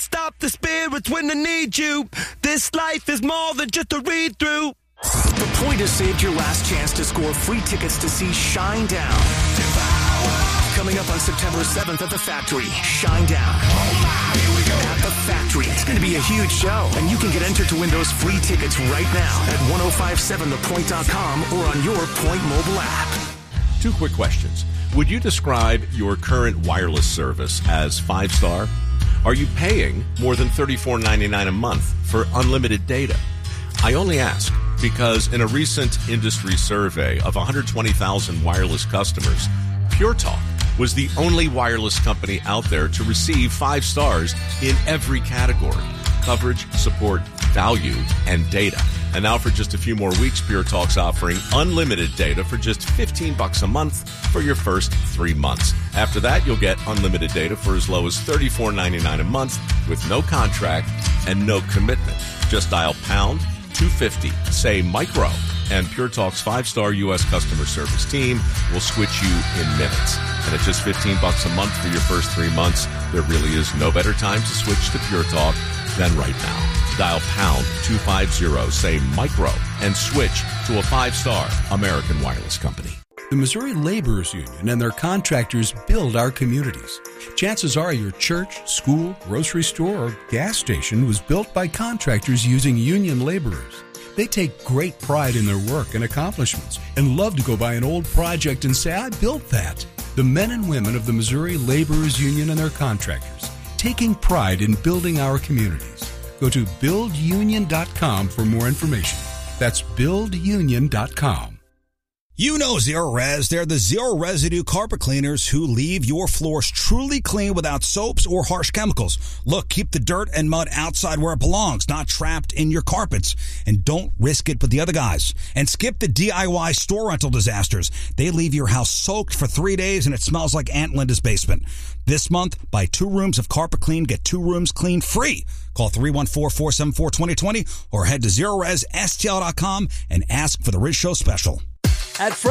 Stop the spirits when they need you. This life is more than just a read-through. The Point has saved your last chance to score free tickets to see Shine Down. Coming up on September 7th at the Factory. Shine Down. At the Factory. It's going to be a huge show, and you can get entered to win those free tickets right now at 1057thepoint.com or on your Point mobile app. 2 quick questions. Would you describe your current wireless service as 5-star? Are you paying more than $34.99 a month for unlimited data? I only ask because in a recent industry survey of 120,000 wireless customers, Pure Talk was the only wireless company out there to receive 5 stars in every category: coverage, support, value, and data. And now for just a few more weeks, Pure Talk's offering unlimited data for just $15 a month for your first 3 months. After that, you'll get unlimited data for as low as $34.99 a month with no contract and no commitment. Just dial pound 250, say micro, and Pure Talk's 5-star U.S. customer service team will switch you in minutes. And at just $15 a month for your first 3 months, there really is no better time to switch to Pure Talk than right now. Dial pound 250, say micro, and switch to a 5-star American wireless company. The Missouri Laborers Union and their contractors build our communities. Chances are your church, school, grocery store, or gas station was built by contractors using union laborers. They take great pride in their work and accomplishments and love to go by an old project and say, I built that. The men and women of the Missouri Laborers Union and their contractors, taking pride in building our communities. Go to buildunion.com for more information. That's buildunion.com. You know Zero Res. They're the zero residue carpet cleaners who leave your floors truly clean without soaps or harsh chemicals. Look, keep the dirt and mud outside where it belongs, not trapped in your carpets. And don't risk it with the other guys. And skip the DIY store rental disasters. They leave your house soaked for 3 days and it smells like Aunt Linda's basement. This month, buy 2 rooms of carpet clean, get 2 rooms clean free. Call 314-474-2020 or head to ZeroResSTL.com and ask for the Riz Show special. At